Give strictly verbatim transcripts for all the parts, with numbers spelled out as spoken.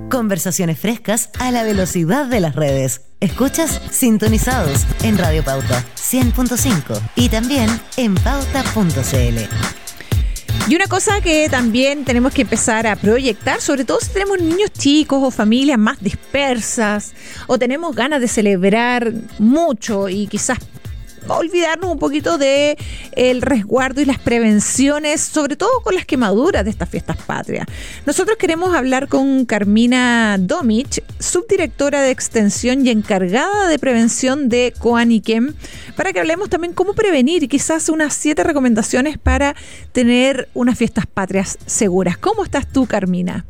Conversaciones frescas a la velocidad de las redes. Escuchas Sintonizados en Radio Pauta cien punto cinco y también en pauta punto c l. Y una cosa que también tenemos que empezar a proyectar, sobre todo si tenemos niños chicos o familias más dispersas, o tenemos ganas de celebrar mucho y quizás olvidarnos un poquito de el resguardo y las prevenciones, sobre todo con las quemaduras de estas fiestas patrias. Nosotros queremos hablar con Carmina Domich, subdirectora de extensión y encargada de prevención de Coaniquem, para que hablemos también cómo prevenir y quizás unas siete recomendaciones para tener unas fiestas patrias seguras. ¿Cómo estás tú, Carmina?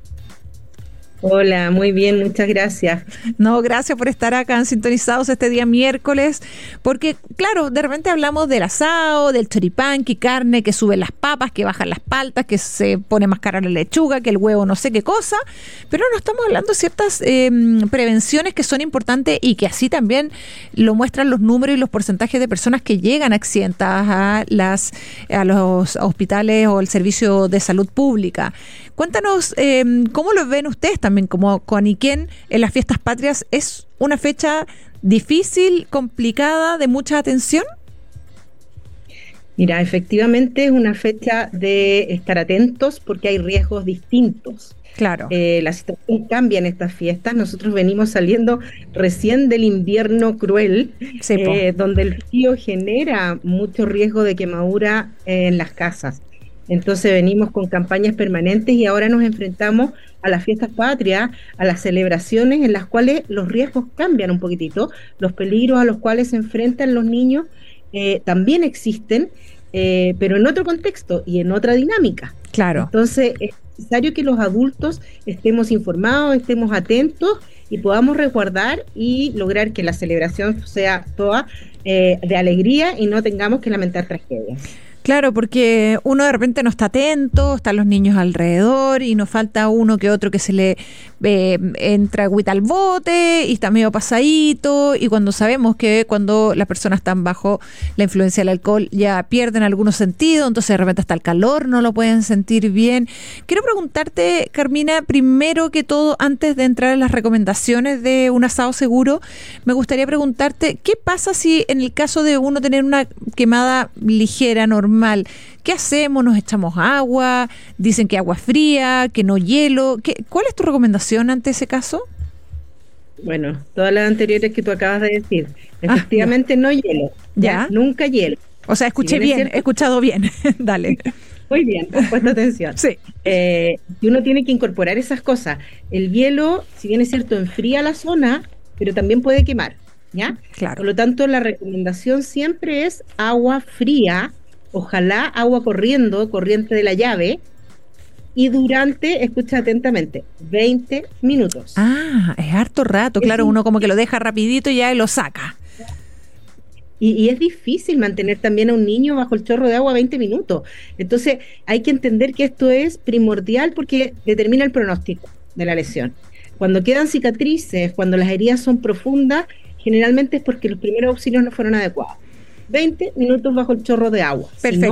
Hola, muy bien, muchas gracias. No, gracias por estar acá en Sintonizados este día miércoles, porque claro, de repente hablamos del asado, del choripán, que carne, que suben las papas, que bajan las paltas, que se pone más cara la lechuga, que el huevo no sé qué cosa, pero no estamos hablando de ciertas eh, prevenciones que son importantes y que así también lo muestran los números y los porcentajes de personas que llegan accidentadas a, las, a los hospitales o el servicio de salud pública. Cuéntanos, eh, ¿cómo lo ven ustedes también como Coaniquem en las fiestas patrias? ¿Es una fecha difícil, complicada, de mucha atención? Mira, efectivamente es una fecha de estar atentos porque hay riesgos distintos. Claro. Eh, la situación cambia en estas fiestas. Nosotros venimos saliendo recién del invierno cruel, sí, eh, donde el frío genera mucho riesgo de quemadura en las casas. Entonces venimos con campañas permanentes y ahora nos enfrentamos a las fiestas patrias, a las celebraciones en las cuales los riesgos cambian un poquitito, los peligros a los cuales se enfrentan los niños eh, también existen, eh, pero en otro contexto y en otra dinámica. Claro. Entonces es necesario que los adultos estemos informados, estemos atentos y podamos resguardar y lograr que la celebración sea toda eh, de alegría y no tengamos que lamentar tragedias. Claro, porque uno de repente no está atento, están los niños alrededor y nos falta uno que otro que se le eh, entra agüita al bote y está medio pasadito, y cuando sabemos que cuando las personas están bajo la influencia del alcohol ya pierden algunos sentidos, entonces de repente hasta el calor no lo pueden sentir bien. Quiero preguntarte, Carmina, primero que todo, antes de entrar en las recomendaciones de un asado seguro, me gustaría preguntarte, ¿qué pasa si en el caso de uno tener una quemada ligera, normal? ¿Qué hacemos? ¿Nos echamos agua? Dicen que agua fría, que no hielo. ¿Qué, ¿Cuál es tu recomendación ante ese caso? Bueno, todas las anteriores que tú acabas de decir. Efectivamente, ah, no hielo. ¿Ya? ¿Ya? Nunca hielo. O sea, escuché si bien, bien he escuchado bien. Dale. Muy bien, has puesto atención. Sí. Eh, y uno tiene que incorporar esas cosas. El hielo, si bien es cierto, enfría la zona, pero también puede quemar, ¿ya? Claro. Por lo tanto, la recomendación siempre es agua fría. Ojalá agua corriendo, corriente de la llave, y durante, escucha atentamente, veinte minutos. Ah, es harto rato, claro, uno como que lo deja rapidito y ya lo saca. Y, y es difícil mantener también a un niño bajo el chorro de agua veinte minutos. Entonces hay que entender que esto es primordial porque determina el pronóstico de la lesión. Cuando quedan cicatrices, cuando las heridas son profundas, generalmente es porque los primeros auxilios no fueron adecuados. veinte minutos bajo el chorro de agua. Perfecto. Si no,